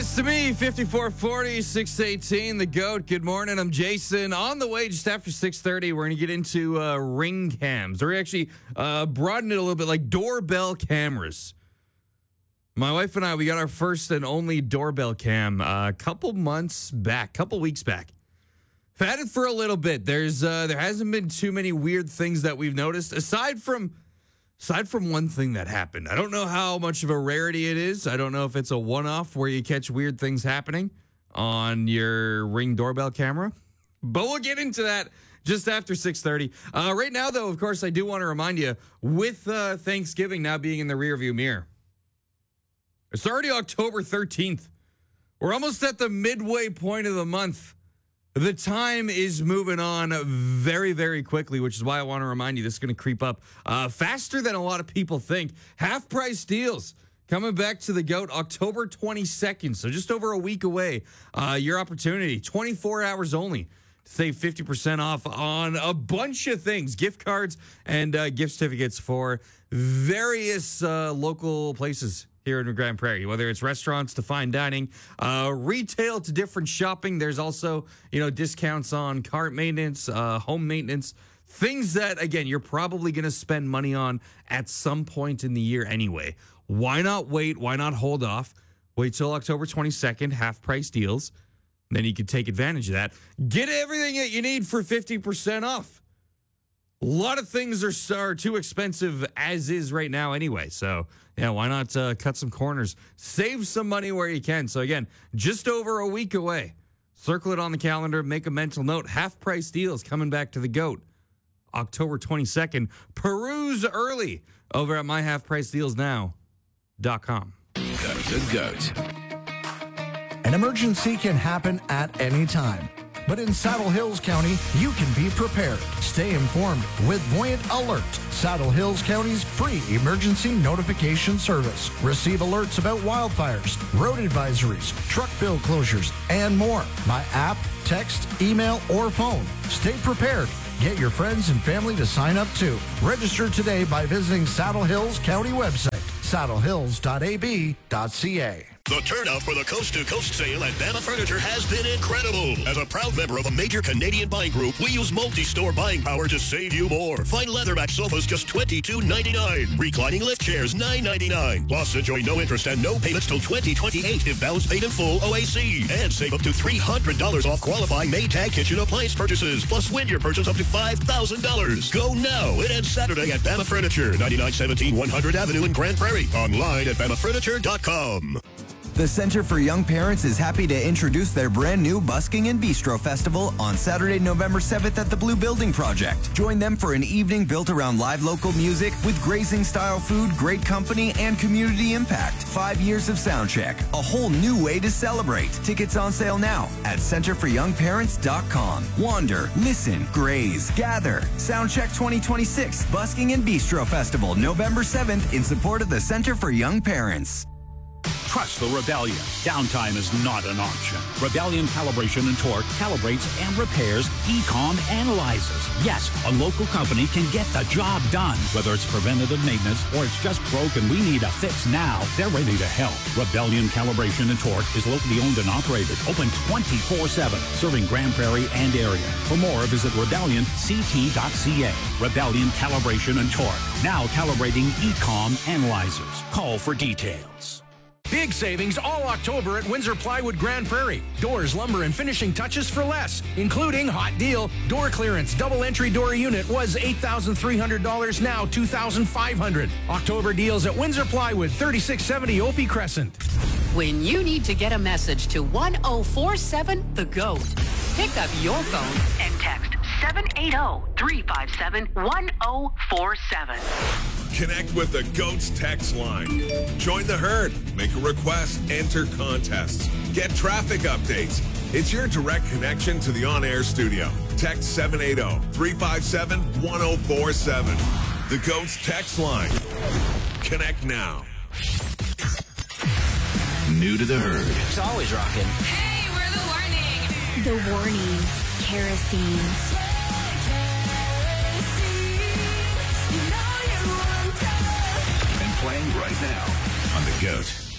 Close to me, 5440, 618, the GOAT. Good morning, I'm Jason. On the way just after 6:30, we're going to get into ring cams. We're actually broaden it a little bit, like doorbell cameras. My wife and I, we got our first and only doorbell cam a couple weeks back. I've had it for a little bit. There hasn't been too many weird things that we've noticed, aside from one thing that happened. I don't know how much of a rarity it is. I don't know if it's a one-off where you catch weird things happening on your Ring doorbell camera. But we'll get into that just after 6:30. Right now, though, of course, I do want to remind you, with Thanksgiving now being in the rearview mirror, it's already October 13th. We're almost at the midway point of the month. The time is moving on very, very quickly, which is why I want to remind you this is going to creep up faster than a lot of people think. Half-price deals coming back to the GOAT October 22nd, so just over a week away. Your opportunity, 24 hours only, to save 50% off on a bunch of things, gift cards and gift certificates for various local places here in Grand Prairie, whether it's restaurants to fine dining, retail to different shopping. There's also, discounts on car maintenance, home maintenance, things that, again, you're probably going to spend money on at some point in the year anyway. Why not wait? Why not hold off? Wait till October 22nd, half-price deals. Then you can take advantage of that. Get everything that you need for 50% off. A lot of things are too expensive as is right now anyway. So, yeah, why not cut some corners? Save some money where you can. So, again, just over a week away. Circle it on the calendar. Make a mental note. Half-price deals coming back to the GOAT October 22nd. Peruse early over at myhalfpricedealsnow.com. The GOAT. An emergency can happen at any time. But in Saddle Hills County, you can be prepared. Stay informed with Voyant Alert, Saddle Hills County's free emergency notification service. Receive alerts about wildfires, road advisories, truck fill closures, and more by app, text, email, or phone. Stay prepared. Get your friends and family to sign up too. Register today by visiting Saddle Hills County website, saddlehills.ab.ca. The turnout for the Coast to Coast sale at Bama Furniture has been incredible. As a proud member of a major Canadian buying group, we use multi-store buying power to save you more. Find leatherback sofas just $22.99. Reclining lift chairs $9.99. Plus, enjoy no interest and no payments till 2028 if balance paid in full OAC. And save up to $300 off qualifying Maytag kitchen appliance purchases. Plus, win your purchase up to $5,000. Go now. It ends Saturday at Bama Furniture, 9917 100 Avenue in Grand Prairie. Online at BamaFurniture.com. The Center for Young Parents is happy to introduce their brand new Busking and Bistro Festival on Saturday, November 7th at the Blue Building Project. Join them for an evening built around live local music with grazing-style food, great company, and community impact. 5 years of sound check. A whole new way to celebrate. Tickets on sale now at centerforyoungparents.com. Wander, listen, graze, gather. Soundcheck 2026 Busking and Bistro Festival, November 7th in support of the Center for Young Parents. Trust the Rebellion. Downtime is not an option. Rebellion Calibration and Torque calibrates and repairs ECOM analyzers. Yes, a local company can get the job done. Whether it's preventative maintenance or it's just broken, we need a fix now. They're ready to help. Rebellion Calibration and Torque is locally owned and operated. Open 24/7, serving Grand Prairie and area. For more, visit rebellionct.ca. Rebellion Calibration and Torque. Now calibrating ECOM analyzers. Call for details. Big savings all October at Windsor Plywood Grand Prairie. Doors, lumber, and finishing touches for less, including hot deal, door clearance, double entry door unit was $8,300, now $2,500. October deals at Windsor Plywood, 3670 Opie Crescent. When you need to get a message to 1047 The GOAT, pick up your phone and text 780-357-1047. Connect with the GOAT's text line. Join the herd. Make a request. Enter contests. Get traffic updates. It's your direct connection to the on-air studio. Text 780-357-1047. The GOAT's text line. Connect now. New to the herd. It's always rocking. Hey, we're the warning. The warning. Kerosene. And playing right now on the GOAT.